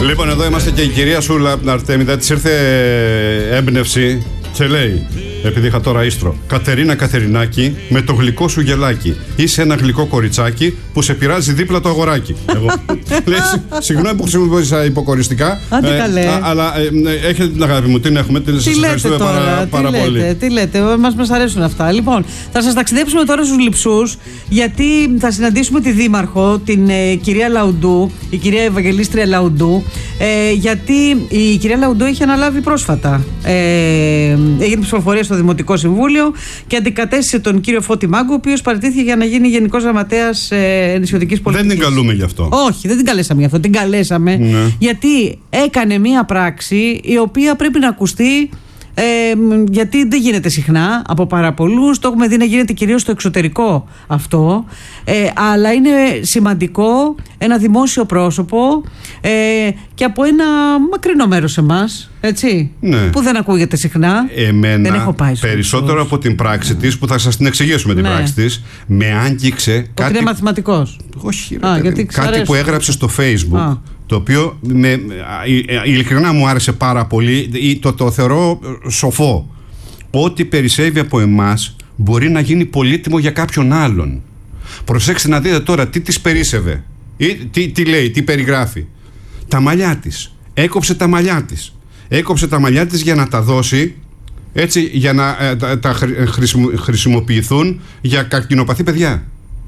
Λοιπόν, εδώ είμαστε και η κυρία Σούλα από την Αρτέμιδα. Της ήρθε έμπνευση και λέει, επειδή είχα τώρα ίστρο: Κατερίνα Καθερινάκη, με το γλυκό σου γελάκι. Είσαι ένα γλυκό κοριτσάκι που σε πειράζει δίπλα το αγοράκι. Εγώ. Λες, συγγνώμη που χρησιμοποιήσα υποκοριστικά. Αλλά έχετε την αγάπη μου, την έχουμε. Σας ευχαριστούμε πάρα πολύ. Τι λέτε, μας αρέσουν αυτά. Λοιπόν, θα σας ταξιδέψουμε τώρα στους Λειψούς, γιατί θα συναντήσουμε τη Δήμαρχο, την κυρία Λαουντού, η κυρία Ευαγγελίστρια Λαουντού, γιατί η κυρία Λαουντού είχε αναλάβει πρόσφατα. Έγινε ψηφοφορία στο Δημοτικό Συμβούλιο και αντικατέστησε τον κύριο Φώτη Μάγκο, ο οποίος παραιτήθηκε για να γίνει Γενικός Γραμματέας Νησιωτικής Πολιτικής. Δεν την καλούμε γι' αυτό. Όχι, δεν την καλέσαμε γι' αυτό. Την καλέσαμε γιατί έκανε μία πράξη η οποία πρέπει να ακουστεί. Γιατί δεν γίνεται συχνά από πάρα πολλούς. Το έχουμε δει να γίνεται κυρίως στο εξωτερικό αυτό, αλλά είναι σημαντικό ένα δημόσιο πρόσωπο και από ένα μακρινό μέρος εμάς, έτσι, που δεν ακούγεται συχνά. Εμένα, δεν έχω πάει περισσότερο από την πράξη της, που θα σας την εξηγήσουμε την πράξη της, με άγγιξε κάτι. Είναι μαθηματικός. Όχι, κάτι που έγραψε στο Facebook. Το οποίο ειλικρινά μου άρεσε πάρα πολύ. Το θεωρώ σοφό. Ό,τι περισσεύει από εμάς μπορεί να γίνει πολύτιμο για κάποιον άλλον. Προσέξτε να δείτε τώρα τι της περίσσευε. Τι λέει, τι περιγράφει. Τα μαλλιά της. Έκοψε τα μαλλιά της. Έκοψε τα μαλλιά της για να τα δώσει, έτσι, για να τα χρησιμοποιηθούν για καρκινοπαθή παιδιά.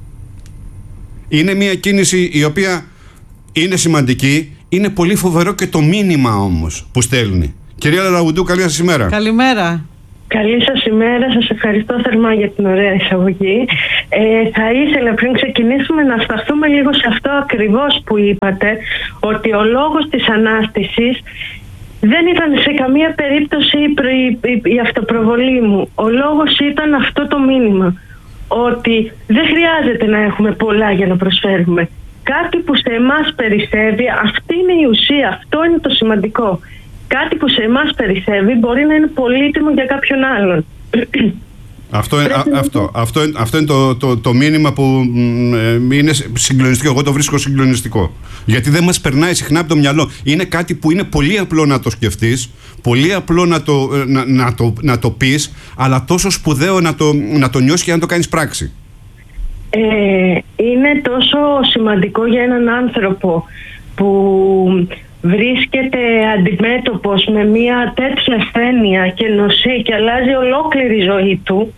Είναι μια κίνηση η οποία είναι σημαντική, είναι πολύ φοβερό και το μήνυμα όμως που στέλνει. Κυρία Λαουντού, καλή σας ημέρα. Καλημέρα. Καλή σας ημέρα, σας ευχαριστώ θερμά για την ωραία εισαγωγή. Θα ήθελα πριν ξεκινήσουμε να σταθούμε λίγο σε αυτό ακριβώς που είπατε, ότι ο λόγος της ανάστησης δεν ήταν σε καμία περίπτωση η αυτοπροβολή μου. Ο λόγος ήταν αυτό το μήνυμα, ότι δεν χρειάζεται να έχουμε πολλά για να προσφέρουμε. Κάτι που σε εμάς περισσεύει, αυτή είναι η ουσία, αυτό είναι το σημαντικό. Κάτι που σε εμάς περισσεύει μπορεί να είναι πολύτιμο για κάποιον άλλον. Αυτό είναι το μήνυμα που είναι συγκλονιστικό. Εγώ το βρίσκω συγκλονιστικό. Γιατί δεν μας περνάει συχνά από το μυαλό. Είναι κάτι που είναι πολύ απλό να το σκεφτείς, πολύ απλό να το πεις, αλλά τόσο σπουδαίο να το νιώσεις και να το κάνεις πράξη. Είναι τόσο σημαντικό για έναν άνθρωπο που βρίσκεται αντιμέτωπος με μια τέτοια ασθένεια και νοσεί και αλλάζει ολόκληρη η ζωή του.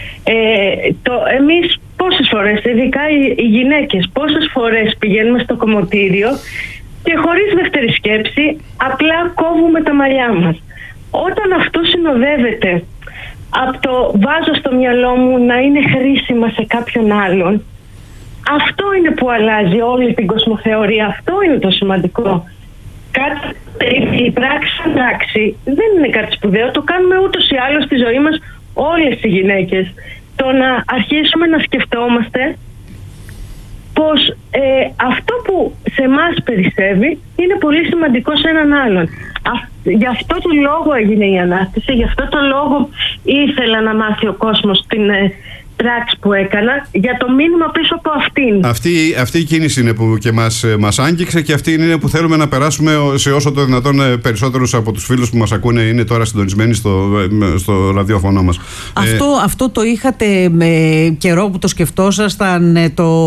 Εμείς πόσες φορές, ειδικά οι γυναίκες, πόσες φορές πηγαίνουμε στο κομμωτήριο και χωρίς δεύτερη σκέψη απλά κόβουμε τα μαλλιά μας. Όταν αυτό συνοδεύεται από το βάζω στο μυαλό μου να είναι χρήσιμα σε κάποιον άλλον, αυτό είναι που αλλάζει όλη την κοσμοθεωρία. Αυτό είναι το σημαντικό. Η πράξη δεν είναι κάτι σπουδαίο. Το κάνουμε ούτως ή άλλως στη ζωή μας όλες οι γυναίκες. Το να αρχίσουμε να σκεφτόμαστε πως αυτό που σε εμάς περισσεύει είναι πολύ σημαντικό σε έναν άλλον. Γι' αυτό το λόγο έγινε η Ανάσταση, γι' αυτό το λόγο ήθελα να μάθει ο κόσμος την πράξη που έκανα, για το μήνυμα πίσω από αυτήν. Αυτή η κίνηση είναι που και μας άγγιξε, και αυτή είναι που θέλουμε να περάσουμε σε όσο το δυνατόν περισσότερους από τους φίλους που μας ακούνε είναι τώρα συντονισμένοι στο ραδιόφωνο μας. Αυτό το είχατε με καιρό που το σκεφτόσασταν,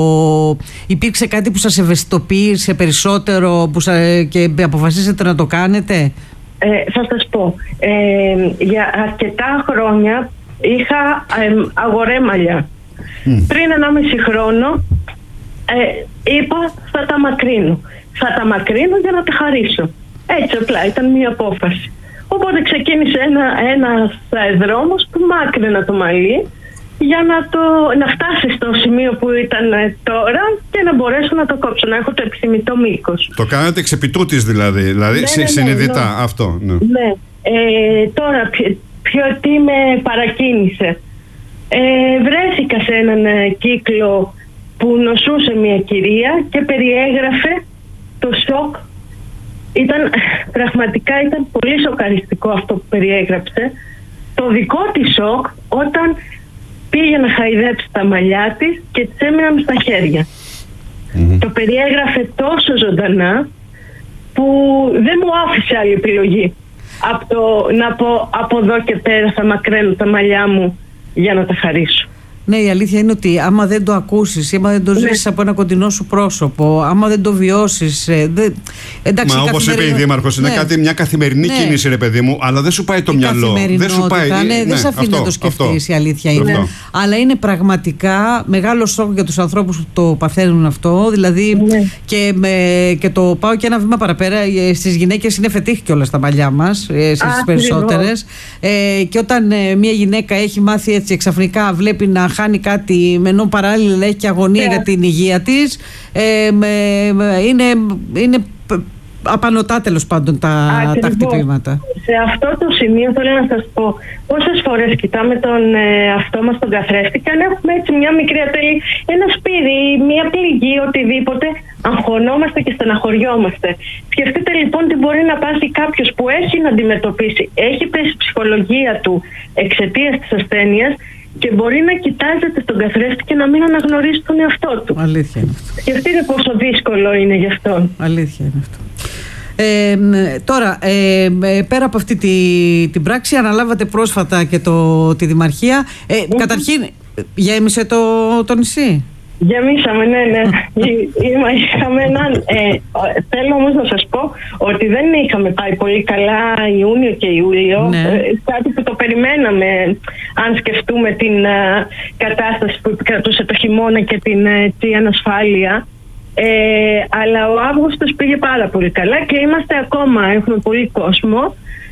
υπήρξε κάτι που σας ευαισθητοποίησε περισσότερο και αποφασίσετε να το κάνετε? Θα σας πω, για αρκετά χρόνια είχα αγορέμαλια. Πριν 1,5 χρόνο είπα θα τα μακρύνω. Θα τα μακρύνω για να τα χαρίσω. Έτσι απλά ήταν μια απόφαση. Οπότε ξεκίνησε ένας δρόμος που μάκρυνα το μαλλί για να φτάσει στο σημείο που ήταν τώρα και να μπορέσω να το κόψω, να έχω το επιθυμητό μήκος. Το κάνατε εξ επιτούτης δηλαδή συνειδητά αυτό. Ναι. Τώρα τι με παρακίνησε. Βρέθηκα σε έναν κύκλο που νοσούσε μια κυρία και περιέγραφε το σοκ. Πραγματικά ήταν πολύ σοκαριστικό αυτό που περιέγραψε. Το δικό της σοκ όταν πήγε να χαϊδέψει τα μαλλιά της και της έμειναν στα χέρια. Το περιέγραφε τόσο ζωντανά. που δεν μου άφησε άλλη επιλογή από το να πω από εδώ και πέρα θα μακραίνω τα μαλλιά μου για να τα χαρίσω. Ναι, η αλήθεια είναι ότι άμα δεν το ακούσεις, άμα δεν το ζήσεις από ένα κοντινό σου πρόσωπο, άμα δεν το βιώσεις. Μα όπως είπε η Δήμαρχος, είναι μια καθημερινή κίνηση, ρε παιδί μου, αλλά δεν σου πάει το μυαλό. Δεν σου πάει. Δεν σε αφήνει να το σκεφτείς, η αλήθεια είναι. Αλλά είναι πραγματικά μεγάλο σοκ για τους ανθρώπους που το παθαίνουν αυτό. Δηλαδή, και το πάω και ένα βήμα παραπέρα. Στις γυναίκες είναι φετίχ κιόλας τα μαλλιά μας, στις περισσότερες. Και όταν μια γυναίκα έχει μάθει έτσι ξαφνικά, βλέπει να χάνει κάτι, ενώ παράλληλα έχει και αγωνία για την υγεία της, είναι απανωτά τέλος πάντων τα χτυπήματα. Σε αυτό το σημείο θέλω να σας πω πόσες φορές κοιτάμε τον αυτό μας τον καθρέφτη και αν έχουμε έτσι μια μικρή ατέλη, ένα σπίτι, μια πληγή, οτιδήποτε, αγχωνόμαστε και στεναχωριόμαστε. Σκεφτείτε λοιπόν τι μπορεί να πάθει κάποιος που έχει να αντιμετωπίσει, έχει πέσει η ψυχολογία του εξαιτίας της ασθένειας και μπορεί να κοιτάζεται στον καθρέφτη και να μην αναγνωρίσει τον εαυτό του. Αλήθεια είναι αυτό. Σκεφτείτε πόσο δύσκολο είναι γι' αυτό. Αλήθεια είναι αυτό. Τώρα, πέρα από αυτή την πράξη, αναλάβατε πρόσφατα και τη Δημαρχία. Καταρχήν, γέμισε το νησί. Γεμίσαμε, ναι. Είχαμε έναν. Θέλω όμως να σας πω ότι δεν είχαμε πάει πολύ καλά Ιούνιο και Ιούλιο. Κάτι που το περιμέναμε, αν σκεφτούμε την κατάσταση που επικρατούσε το χειμώνα και την ανασφάλεια. Αλλά ο Αύγουστος πήγε πάρα πολύ καλά και είμαστε ακόμα, έχουμε πολύ κόσμο.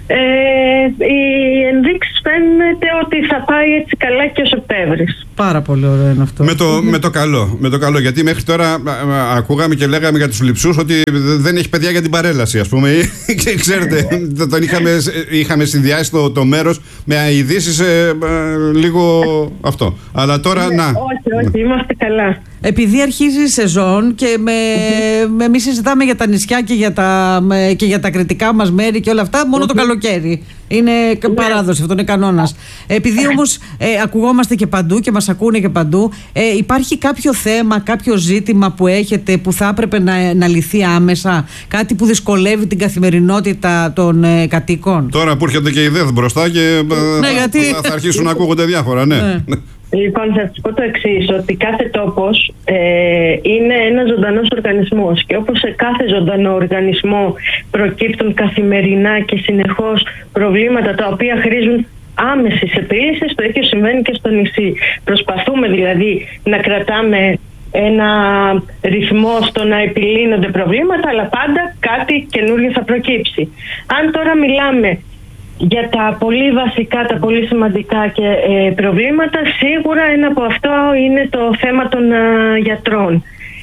Οι ενδείξεις φαίνεται ότι θα πάει έτσι καλά και ο Σεπτέμβρης. Πάρα πολύ ωραίο είναι αυτό. Με το καλό, γιατί μέχρι τώρα ακούγαμε και λέγαμε για τους λειψούς ότι δεν έχει παιδιά για την παρέλαση, ας πούμε. Ξέρετε, τον είχαμε συνδυάσει το μέρος με ειδήσεις λίγο αυτό. Αλλά τώρα Όχι, είμαστε καλά. Επειδή αρχίζει η σεζόν και εμείς συζητάμε για τα νησιά και για τα κριτικά μας μέρη και όλα αυτά μόνο το καλοκαίρι. Είναι παράδοση, αυτό είναι κανόνας. Επειδή όμως ακουγόμαστε και παντού και μας ακούνε και παντού, υπάρχει κάποιο θέμα, κάποιο ζήτημα που έχετε που θα έπρεπε να λυθεί άμεσα, κάτι που δυσκολεύει την καθημερινότητα των κατοίκων? Τώρα που έρχεται και η ΔΕΘ μπροστά και θα αρχίσουν να ακούγονται διάφορα, ναι. Λοιπόν, θα σας πω το εξής, ότι κάθε τόπος είναι ένας ζωντανός οργανισμός και όπως σε κάθε ζωντανό οργανισμό προκύπτουν καθημερινά και συνεχώς προβλήματα τα οποία χρήζουν άμεσης επίλυσης, το ίδιο συμβαίνει και στο νησί. Προσπαθούμε δηλαδή να κρατάμε ένα ρυθμό στο να επιλύνονται προβλήματα, αλλά πάντα κάτι καινούργιο θα προκύψει. Αν τώρα μιλάμε για τα πολύ βασικά, τα πολύ σημαντικά και προβλήματα, σίγουρα ένα από αυτό είναι το θέμα των γιατρών.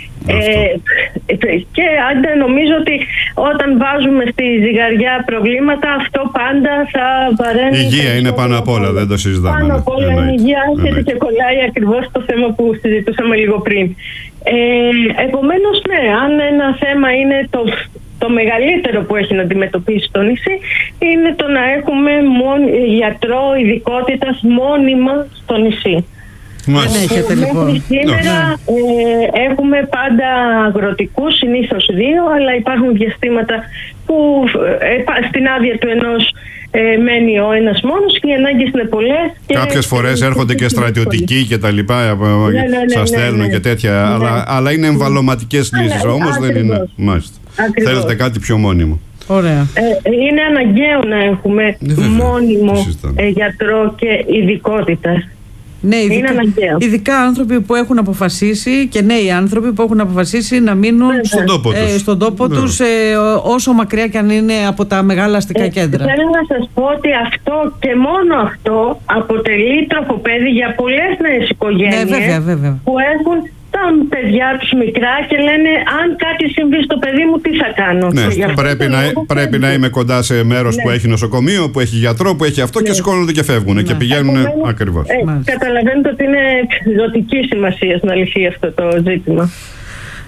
Και άντε νομίζω ότι όταν βάζουμε στη ζυγαριά προβλήματα, αυτό πάντα θα παρέμβει. Η υγεία είναι πάνω απ' όλα, δεν το συζητάμε. Πάνω απ' όλα είναι η υγεία, και κολλάει ακριβώς το θέμα που συζητούσαμε λίγο πριν. Επομένως, ναι, αν ένα θέμα είναι το μεγαλύτερο που έχει να αντιμετωπίσει το νησί, είναι το να έχουμε γιατρό ειδικότητας μόνιμα στο νησί. Δεν έχετε λοιπόν? Σήμερα έχουμε πάντα αγροτικούς, συνήθως 2, αλλά υπάρχουν διαστήματα που στην άδεια του ενός μένει ο ένας μόνος και οι ανάγκες είναι πολλές. Κάποιες φορές έρχονται και στρατιωτικοί και τα λοιπά, σας στέλνουν και τέτοια, αλλά είναι εμβαλωματικές λύσεις, όμως δεν είναι. Μάλιστα. Θέλετε κάτι πιο μόνιμο. Ωραία. Είναι αναγκαίο να έχουμε μόνιμο γιατρό και ειδικότητα. Ναι, ειδικά άνθρωποι που έχουν αποφασίσει και νέοι άνθρωποι που έχουν αποφασίσει να μείνουν στον τόπο τους, όσο μακριά και αν είναι από τα μεγάλα αστικά κέντρα. Θέλω να σας πω ότι αυτό και μόνο αυτό αποτελεί τροφοπέδι για πολλές νέες οικογένειες που έχουν τα παιδιά τους μικρά και λένε αν κάτι συμβεί στο παιδί μου τι θα κάνω. Πρέπει να είμαι κοντά σε μέρος που έχει νοσοκομείο, που έχει γιατρό, που έχει αυτό και σηκώνονται και φεύγουν και πηγαίνουν ακριβώς. Καταλαβαίνετε ότι είναι ζωτική σημασία να λυθεί αυτό το ζήτημα.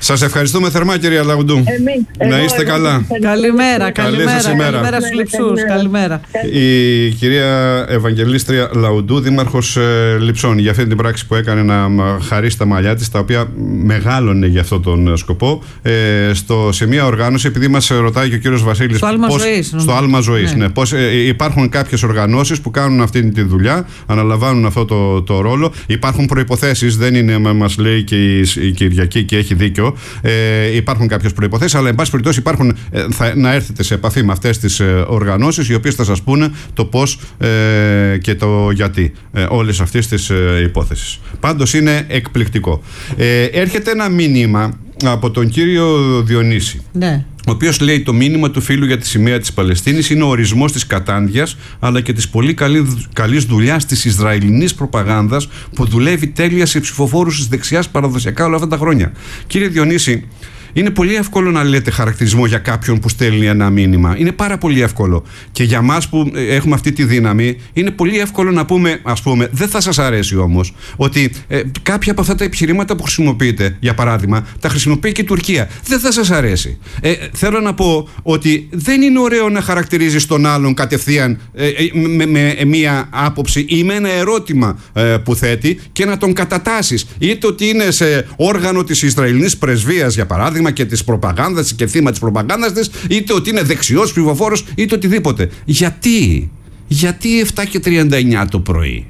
Σας ευχαριστούμε θερμά, κυρία Λαουντού. Να είστε καλά. Καλημέρα στους Λειψούς. Καλημέρα. Η κυρία Ευαγγελίστρια Λαουντού, δήμαρχος Λειψών, για αυτή την πράξη που έκανε να χαρίσει τα μαλλιά της, τα οποία μεγάλωνε για αυτόν τον σκοπό, σε μια οργάνωση, επειδή μας ρωτάει και ο κύριος Βασίλης στο Άλμα Ζωής, ναι, πώς υπάρχουν κάποιες οργανώσεις που κάνουν αυτή τη δουλειά, αναλαμβάνουν αυτό το ρόλο. Υπάρχουν προϋποθέσεις, δεν είναι, μας λέει και η Κυριακή, και έχει δίκιο. Υπάρχουν κάποιες προϋποθέσεις, αλλά εν πάση περιπτώσει να έρθετε σε επαφή με αυτές τις οργανώσεις, οι οποίες θα σας πούνε το πώς και το γιατί όλες αυτές τις υπόθεσεις. Πάντως είναι εκπληκτικό. Έρχεται ένα μήνυμα από τον κύριο Διονύση, ναι, ο οποίος λέει: το μήνυμα του φίλου για τη σημαία της Παλαιστίνης είναι ο ορισμός της κατάντιας, αλλά και της πολύ καλής δουλειάς της Ισραηλινής προπαγάνδας, που δουλεύει τέλεια σε ψηφοφόρους της δεξιάς παραδοσιακά όλα αυτά τα χρόνια. Κύριε Διονύση, είναι πολύ εύκολο να λέτε χαρακτηρισμό για κάποιον που στέλνει ένα μήνυμα. Είναι πάρα πολύ εύκολο. Και για μας που έχουμε αυτή τη δύναμη, είναι πολύ εύκολο να πούμε, ας πούμε, δεν θα σας αρέσει όμως, ότι κάποια από αυτά τα επιχειρήματα που χρησιμοποιείτε, για παράδειγμα, τα χρησιμοποιεί και η Τουρκία. Δεν θα σας αρέσει. Θέλω να πω ότι δεν είναι ωραίο να χαρακτηρίζεις τον άλλον κατευθείαν με μία άποψη ή με ένα ερώτημα που θέτει και να τον κατατάσσεις. Είτε ότι είναι σε όργανο της Ισραηλινής πρεσβείας, για παράδειγμα, και της προπαγάνδας και θύμα της προπαγάνδας της, είτε ότι είναι δεξιός ψηφοφόρος, είτε οτιδήποτε. Γιατί 7:39 το πρωί?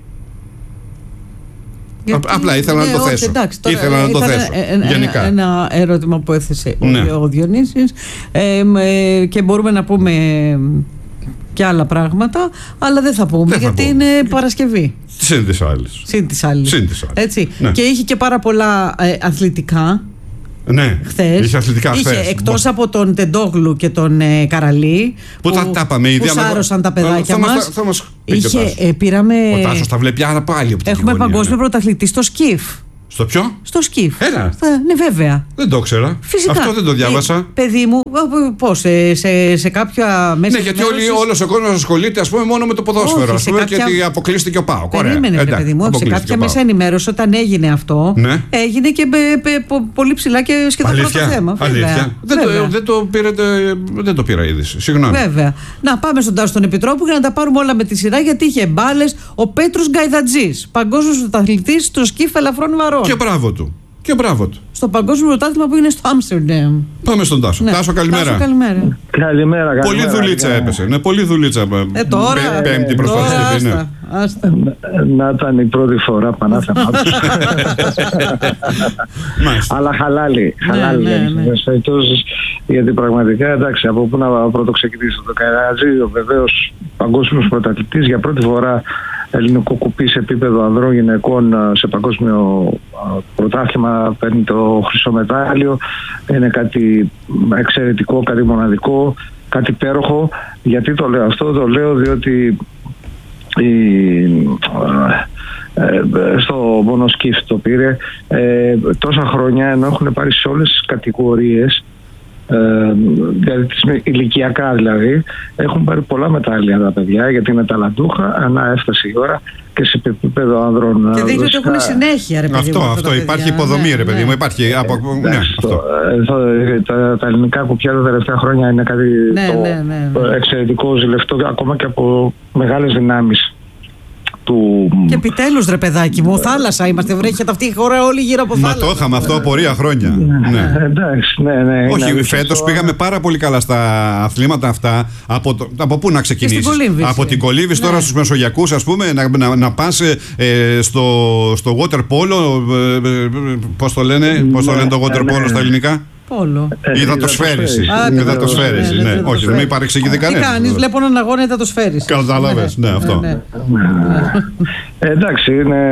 Απλά ήθελα να το θέσω. Γενικά. Ένα ερώτημα που έθεσε ο Διονύσης, και μπορούμε να πούμε και άλλα πράγματα, αλλά δεν θα πούμε, γιατί είναι Παρασκευή. Συν της άλλης. Έτσι. Ναι. Και είχε και πάρα πολλά αθλητικά. Ναι, χθες. Είχε εκτός από τον Τεντόγλου και τον Καραλή, που σάρωσαν τα παιδάκια μας. Πήραμε. Ο Τάσος τα βλέπει άρα πάλι. Έχουμε παγκόσμιο πρωταθλητή στο σκιφ. Στο ποιο? Στο σκιφ. Έλα. Ναι, βέβαια. Δεν το ήξερα. Φυσικά. Αυτό δεν το διάβασα. Παιδί μου, πώς, σε κάποια μέσα. Ναι, γιατί όλος ο κόσμος ασχολείται, ας πούμε, μόνο με το ποδόσφαιρο. Όχι, και ότι αποκλείστηκε ο ΠΑΟΚ. Περίμενε, παιδί μου. Σε κάποια μέσα ενημέρωση, όταν έγινε αυτό, ναι, έγινε και πολύ ψηλά και σχεδόν πρώτο θέμα. Αλήθεια. Δεν το πήρα είδηση. Συγγνώμη. Βέβαια. Να πάμε στον Τάσο τον Επιτρόπου για να τα πάρουμε όλα με τη σειρά, γιατί είχε μπάλες ο Πέτρος Γκαϊδατζής, παγκόσμιος πρωταθλητής στο σκιφ ελαφρών βαρών. Και μπράβο του. Στο παγκόσμιο πρωτάθλημα που είναι στο Άμστερνταμ. Πάμε στον Τάσο. Ναι. Τάσο, καλημέρα. Τάσο, καλημέρα. Πολύ δουλίτσα έπεσε. Ναι, πολύ δουλίτσα. Τώρα. Πέμπτη προσπάθεια. Ναι. Να ήταν η πρώτη φορά πανάθεμα. Αλλά χαλάλι. Γιατί πραγματικά, εντάξει, από πού να πρωτοξεκινήσω. Το Καρατζή, βεβαίως παγκόσμιος πρωταθλητής, για πρώτη φορά ελληνικό κουπί σε επίπεδο ανδρών γυναικών σε παγκόσμιο πρωτάθλημα, παίρνει το χρυσό μετάλλιο. Είναι κάτι εξαιρετικό, κάτι μοναδικό, κάτι υπέροχο. Γιατί το λέω αυτό? Το λέω διότι στο μονοσκίφ το πήρε τόσα χρόνια, ενώ έχουν πάρει σε όλες τις κατηγορίες, δηλαδή ηλικιακά δηλαδή, έχουν πάρει πολλά μετάλλια τα παιδιά, γιατί είναι ταλαντούχα, ανά έφτασε η ώρα και σε επίπεδο ανδρών. Και δείχνει ότι έχουν συνέχεια, ρε παιδί μου. Αυτό υπάρχει υποδομή, ρε παιδί μου. Υπάρχει. Τα ελληνικά κουπιά τα τελευταία χρόνια είναι κάτι εξαιρετικό, ζηλευτό, ακόμα και από μεγάλες δυνάμεις. Και επιτέλους, ρε παιδάκι μου, θάλασσα είμαστε, βρέχεται αυτή η χώρα όλη γύρω από θάλασσα. Μα το είχαμε αυτό πορεία χρόνια. Εντάξει, ναι. Όχι, φέτος πήγαμε πάρα πολύ καλά στα αθλήματα αυτά. Από πού να ξεκινήσεις? Από την κολύμβηση τώρα στους Μεσογειακούς, ας πούμε, να πας στο water polo. Πώς το λένε το water polo στα ελληνικά? Πόλο. Υδατοσφαίριση. Ναι. Όχι, δεν με παρεξηγείται κανένα. Τι κάνεις, βλέπω έναν αγώνα υδατοσφαίριση. Καταλάβες, ναι, αυτό. Εντάξει,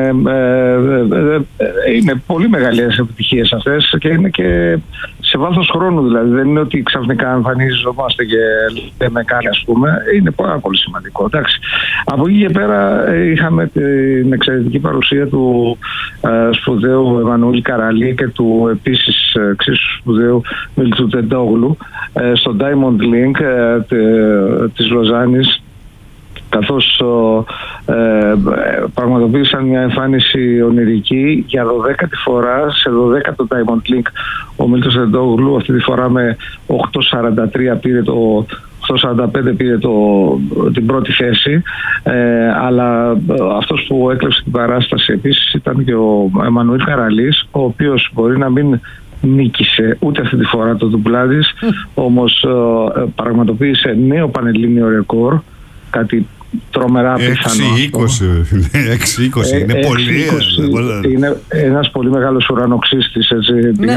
είναι πολύ μεγάλες επιτυχίες αυτές και είναι και σε βάθος χρόνου, δηλαδή. Δεν είναι ότι ξαφνικά εμφανίζομαστε και λέμε κάτι, ας πούμε. Είναι πάρα πολύ σημαντικό. Εντάξει. Από εκεί και πέρα είχαμε την εξαιρετική παρουσία του σπουδαίου Εμμανουήλ Καραλή και του επίσης εξίσου σπουδαίου Μιλτσού Τεντόγλου στο Diamond Link της Λοζάνης, καθώς πραγματοποίησαν μια εμφάνιση ονειρική για 12η φορά σε 12ο Diamond League. Ο Μίλτος Τεντόγλου αυτή τη φορά με 8.43 πήρε 8.45 πήρε την πρώτη θέση, αλλά αυτός που έκλεψε την παράσταση επίσης ήταν και ο Εμμανουήλ Καραλής, ο οποίος μπορεί να μην νίκησε ούτε αυτή τη φορά το ντουμπλάδης, όμως πραγματοποίησε νέο πανελλήνιο ρεκόρ, κάτι τρομερά πιθανό. 6-20 είναι πολύ. Είναι ένας πολύ μεγάλος ουρανοξύστης, έτσι,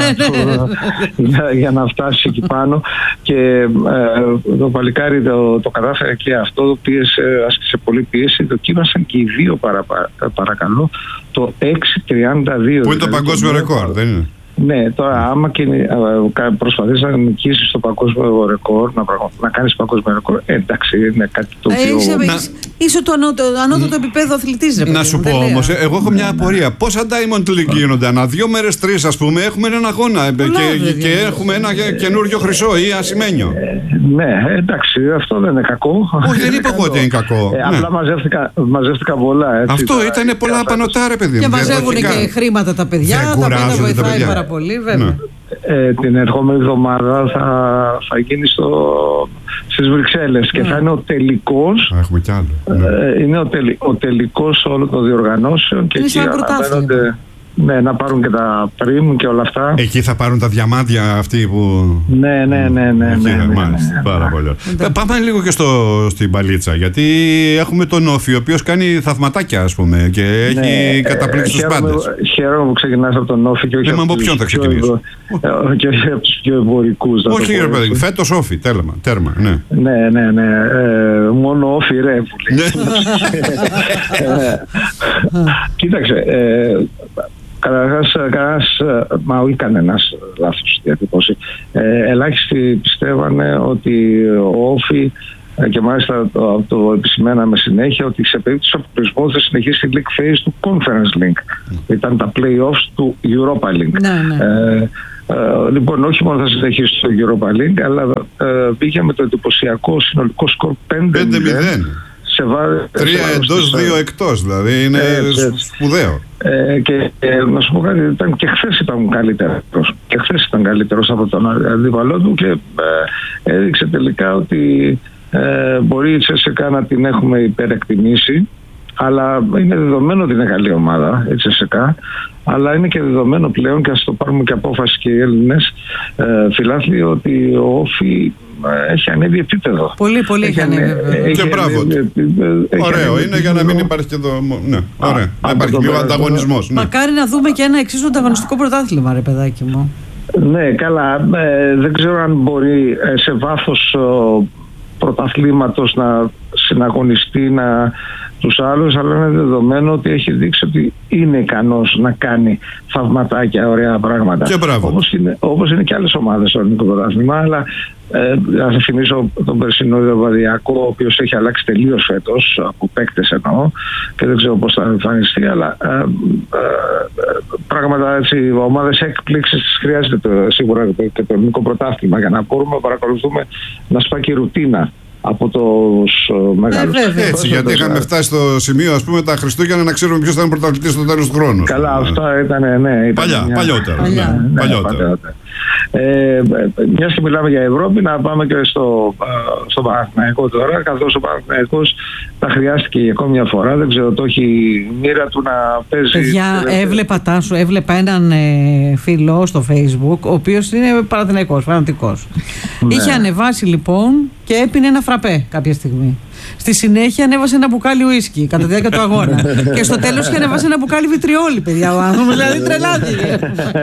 για να φτάσει εκεί πάνω, και το παλικάρι το κατάφερε και αυτό, άσκησε πολύ πίεση, δοκίμασαν και οι δύο παρακαλώ το 6.32, που είναι το παγκόσμιο ρεκόρ, δεν είναι? Ναι, τώρα άμα και προσπαθείς να νικήσεις το παγκόσμιο ρεκόρ, να κάνεις παγκόσμιο ρεκόρ, εντάξει, είναι κάτι το οποίο... Είσαι το ανώτατο επίπεδο αθλητής, ρε παιδί. Να σου πω όμως, εγώ έχω μια απορία. Πόσα Diamond League γίνονται? Ανά 2 μέρες, 3 ας πούμε, έχουμε έναν αγώνα και έχουμε ένα καινούριο χρυσό ή ασημένιο. Ναι, εντάξει, αυτό δεν είναι κακό. Όχι, δεν είπα εγώ ότι είναι κακό. Απλά μαζεύτηκα πολλά. Αυτό ήταν πολλά πανωτά, ρε παιδί. Και μαζεύουν και χρήματα τα παιδιά, τα οποία βοηθάει πάρα πολύ, βέβαια. Την ερχόμενη εβδομάδα θα γίνει στις Βρυξέλλες και θα είναι ο τελικός. Έχουμε κι άλλο. Είναι ο τελικός όλων των διοργανώσεων και εκεί αναμένονται να πάρουν και τα πριμ και όλα αυτά. Εκεί θα πάρουν τα διαμάντια αυτοί που... Ναι. Μάλιστα, πάρα πολύ. Πάμε λίγο και στην παλίτσα, γιατί έχουμε τον Όφη, ο οποίος κάνει θαυματάκια, ας πούμε, και έχει καταπλήξει τους πάντες. Χαίρομαι που ξεκινάς από τον Όφη και όχι από ποιον θα ξεκινήσω. Και όχι από τους πιο εμπορικούς. Όχι, ρε παιδί, φέτος Όφη, τέρμα. Ναι. Μόνο Όφη, ρε. Κοίταξε, καταρχάς, μα όχι κανένας λάθος διατύπωση. Ελάχιστοι πιστεύανε ότι ο Όφη, και μάλιστα το επισημέναμε συνέχεια, ότι σε περίπτωση αποκλεισμού θα συνεχίσει τη League Phase του Conference League. Ήταν τα play-offs του Europa League. Λοιπόν, όχι μόνο θα συνεχίσει το Europa League, αλλά πήγε με το εντυπωσιακό συνολικό σκορ 5-0. 3 εντός, 2 εκτός, δηλαδή είναι σπουδαίο. Και να σου πω κάτι, και χθες ήταν καλύτερος από τον αντίπαλό του και έδειξε τελικά ότι μπορεί η CSKA να την έχουμε υπερεκτιμήσει, αλλά είναι δεδομένο ότι είναι καλή ομάδα η CSKA, αλλά είναι και δεδομένο πλέον, και ας το πάρουμε και απόφαση και οι Έλληνες φιλάθλοι, ότι ο Όφη έχει ανέβει επίπεδο. Πολύ έχει ανέβει. Και μπράβο. Ωραίο είναι, για να μην υπάρχει και εδώ. Ναι, ωραία. Να υπάρχει λίγο ανταγωνισμός. Μακάρι να δούμε και ένα εξίσου ανταγωνιστικό πρωτάθλημα, ρε παιδάκι μου. Ναι, καλά. Δεν ξέρω αν μπορεί σε βάθος πρωταθλήματος να συναγωνιστεί τους άλλους, αλλά είναι δεδομένο ότι έχει δείξει ότι είναι ικανός να κάνει θαυματάκια, ωραία πράγματα. Και μπράβο. Όπως είναι και άλλες ομάδες στο ελληνικό πρωτάθλημα, αλλά να σας θυμίσω τον περσινό Λεβαδιακό, ο οποίος έχει αλλάξει τελείως φέτος, από παίκτες εννοώ, και δεν ξέρω πώς θα εμφανιστεί, αλλά πράγματα έτσι, ομάδες έκπληξης χρειάζεται σίγουρα και το ελληνικό πρωτάθλημα για να μπορούμε να παρακολουθούμε να σπάει ρουτίνα από τους μεγάλους. Έτσι, γιατί είχαμε φτάσει στο σημείο, ας πούμε, τα Χριστούγεννα να ξέρουμε ποιος θα είναι πρωταθλητής στο τέλος του χρόνου. Καλά, αυτά ήταν, παλιότερα. Μιας και μιλάμε για Ευρώπη, να πάμε και στο Παναθηναϊκό τώρα, καθώς ο Παναθηναϊκός τα χρειάστηκε για ακόμη μια φορά, δεν ξέρω, το έχει η μοίρα του να παίζει. Παιδιά, έβλεπα έναν φίλο στο Facebook, ο οποίος είναι Παναθηναϊκός, φανατικός. Είχε ανεβάσει λοιπόν και έπινε ένα φραπέ κάποια στιγμή. Στη συνέχεια ανέβασε ένα μπουκάλι ουίσκι κατά τη διάρκεια του αγώνα. Και στο τέλος είχε ανεβάσει ένα μπουκάλι βιτριόλι, παιδιά. Ο άνθρωπος δηλαδή τρελάθηκε.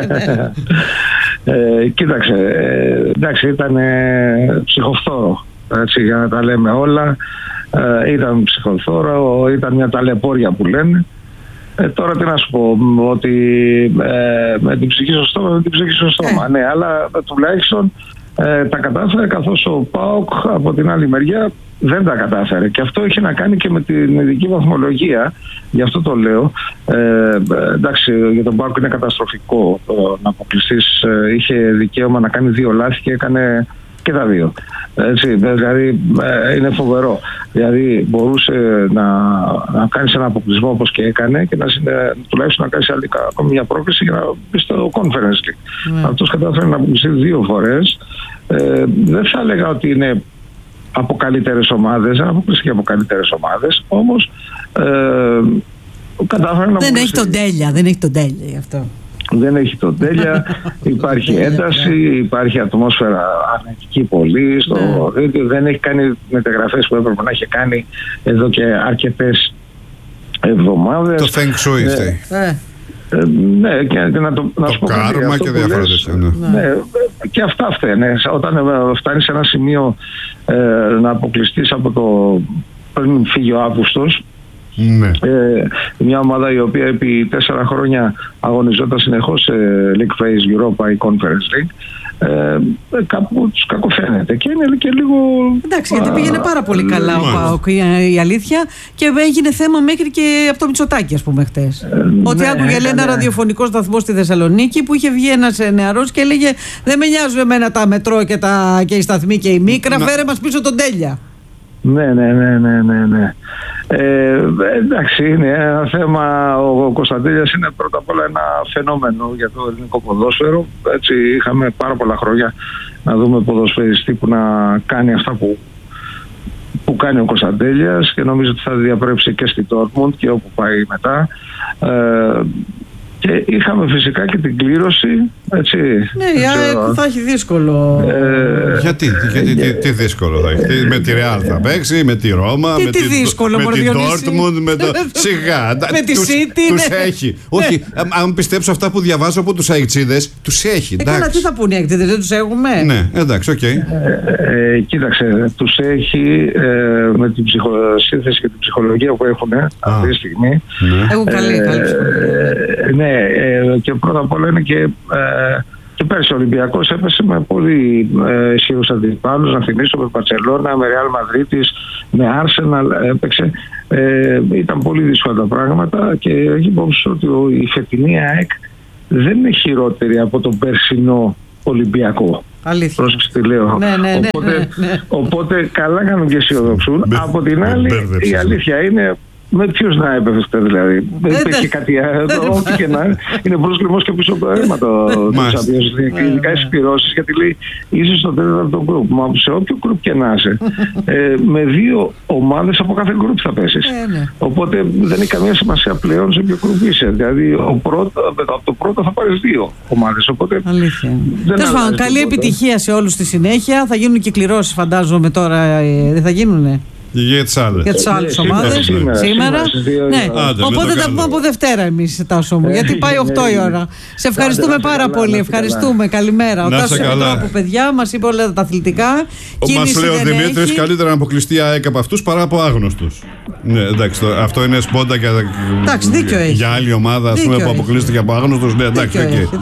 Κοίταξε, εντάξει, ήταν ψυχοφθόρο, έτσι, για να τα λέμε όλα. Ήταν ψυχοφθόρο, ήταν μια ταλαιπώρια που λένε. Τώρα τι να σου πω, ότι με την ψυχή στο στόμα, ναι, αλλά τουλάχιστον τα κατάφερε, καθώς ο ΠΑΟΚ από την άλλη μεριά δεν τα κατάφερε, και αυτό έχει να κάνει και με την ειδική βαθμολογία. Γι' αυτό το λέω. Εντάξει, για τον ΠΑΟΚ είναι καταστροφικό το να αποκλειστείς. Είχε δικαίωμα να κάνει 2 λάθη και έκανε και τα δύο. Έτσι, δηλαδή είναι φοβερό. Δηλαδή μπορούσε να κάνει ένα αποκλεισμό όπως και έκανε και τουλάχιστον να κάνει ακόμη μια πρόκληση για να μπει στο Conference League. Αυτός κατάφερε να αποκλειστεί 2 φορές. Δεν θα έλεγα ότι είναι από καλύτερες ομάδες, δεν αποκλειστεί από καλύτερες ομάδες, όμως κατάφερε να δεν έχει τον τέλεια γι' αυτό. Δεν έχει τον τέλεια, υπάρχει ένταση, υπάρχει ατμόσφαιρα αρνητική πολύ στο δίκτυο, δεν έχει κάνει μεταγραφές που έπρεπε να έχει κάνει εδώ και αρκετές εβδομάδες. Το Feng Shui φταίει. Ναι, και να σου πω κάρμα και διάφορα τέτοια. Ναι, και αυτά φταίνε. Όταν φτάνεις σε ένα σημείο να αποκλειστείς από το πριν φύγει ο Αύγουστος, ναι. Μια ομάδα η οποία επί 4 χρόνια αγωνιζόταν συνεχώς σε League Phase, Europa ή Conference League, κάπου τους κακοφαίνεται και είναι και λίγο... Εντάξει, γιατί πήγαινε πάρα πολύ καλά ο ΠΑΟΚ, η αλήθεια, και έγινε θέμα μέχρι και από το Μητσοτάκη, ας πούμε, χτες. Ότι άκουγε ένα ραδιοφωνικό σταθμό στη Θεσσαλονίκη που είχε βγει ένας νεαρός και έλεγε δεν με νοιάζουν εμένα τα μετρό και οι σταθμοί και η μίκρα, φέρε μας πίσω τον τέλεια. Ναι. Εντάξει, είναι ένα θέμα. Ο Κωνσταντέλιας είναι πρώτα απ' όλα ένα φαινόμενο για το ελληνικό ποδόσφαιρο. Έτσι, είχαμε πάρα πολλά χρόνια να δούμε ποδοσφαιριστή που να κάνει αυτά που κάνει ο Κωνσταντέλιας και νομίζω ότι θα διαπρέψει και στη Dortmund και όπου πάει μετά. Και είχαμε φυσικά και την κλήρωση, έτσι. Ναι, η ΑΕΚ θα έχει δύσκολο. Γιατί, τι δύσκολο θα έχει? Με τη Real θα παίξει, με τη Ρώμα, με την Dortmund, με το... Σιγά, με τη City. Τους έχει. Όχι, αν πιστέψω αυτά που διαβάζω από τους αεξίδες, τους έχει. Καλά, τι θα πούνε οι αεξίδες, δεν τους έχουμε? Ναι, εντάξει, οκ. Κοίταξε, τους έχει με την σύνθεση και την ψυχολογία που έχουν αυτή τη στιγμή. Έχουν καλή ναι, και πρώτα απ' όλα είναι και πέρσι ο Ολυμπιακός έπεσε με πολύ ισχυρούς αντιπάλους. Να θυμίσω, με Μπαρσελόνα, με Ρεάλ Μαδρίτης, με Arsenal έπαιξε. Ήταν πολύ δύσκολα τα πράγματα και έχει υπόψη ότι η φετινή ΑΕΚ δεν είναι χειρότερη από τον περσινό Ολυμπιακό. Αλήθεια. Πρόσεξε τι λέω. Ναι. Οπότε καλά κάνουν και αισιοδοξούν. Από την άλλη, η αλήθεια είναι με ποιους να έπεφτε δηλαδή. Δεν υπήρχε κάτι άλλο. Ό,τι και να είναι πρόσκλημος και πίσω από το αίμα το Champions League. Ειδικά στις πυρώσεις, γιατί λέει είσαι στο τέταρτο γκρουπ. Μα σε όποιο γκρουπ και να είσαι, με 2 ομάδες από κάθε γκρουπ θα πέσεις. Οπότε δεν έχει καμία σημασία πλέον σε ποιο γκρουπ είσαι. Δηλαδή από το πρώτο θα πάρεις 2 ομάδες. Οπότε. Τέλος πάντων, καλή επιτυχία σε όλους στη συνέχεια. Θα γίνουν και κληρώσεις, φαντάζομαι τώρα. Δεν θα γίνουνε? Για τις άλλες ομάδες σήμερα. Ναι. Οπότε τα πούμε από Δευτέρα εμείς, Τάσο μου, γιατί πάει 8 η ώρα. Σε ευχαριστούμε πάρα πολύ. Ευχαριστούμε. Καλημέρα. Ο Τάσος από παιδιά μας είπε όλα τα αθλητικά. Μας λέει ο Δημήτρης καλύτερα να αποκλειστεί η ΑΕΚ από αυτούς παρά από άγνωστους. Ναι, εντάξει, αυτό είναι σπόντα για άλλη ομάδα που αποκλείστηκε από άγνωστους. Ναι, εντάξει.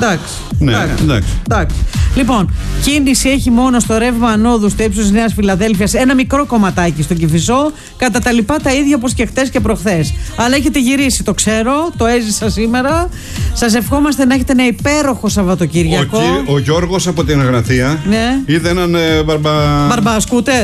Λοιπόν, κίνηση έχει μόνο στο ρεύμα ανόδου στο ύψος της Νέας Φιλαδέλφειας, ένα μικρό κομματάκι στον Κηφισό, κατά τα λοιπά τα ίδια όπως και χτες και προχθές. Αλλά έχετε γυρίσει, το ξέρω, το έζησα σήμερα. Σας ευχόμαστε να έχετε ένα υπέροχο Σαββατοκύριακο. Ο Γιώργος από την Αγναθία είδε έναν μπαρμπασκούτερ.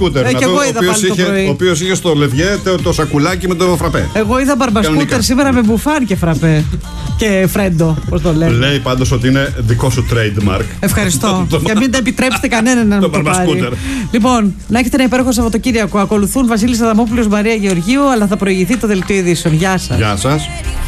Ο οποίος είχε στο λευγέ το σακουλάκι με το φραπέ. Εγώ είδα μπαρμπασκούτερ σήμερα με μπουφάν και φραπέ. Και φρέντο, πώς το λένε. Λέει πάντως ότι είναι δικό σου trademark. Ευχαριστώ. Για μην τα επιτρέψετε κανέναν να μου το πάρει. Λοιπόν, να έχετε ένα υπέροχο Σαββατοκύριακο. Ακολουθούν Βασίλης Αδαμόπουλος, Μαρία Γεωργίου, αλλά θα προηγηθεί το δελτίο ειδήσεων. Γεια σας. Γεια σας.